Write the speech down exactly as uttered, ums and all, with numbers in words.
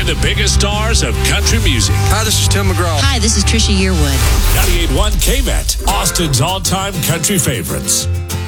and the biggest stars of country music. Hi, this is Tim McGraw. Hi, this is Trisha Yearwood. ninety-eight point one K M E T, Austin's all-time country favorites.